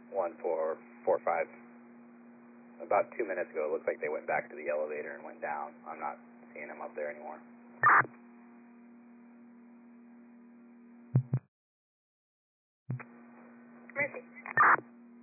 1445. About 2 minutes ago, it looks like they went back to the elevator and went down. I'm not seeing them up there anymore.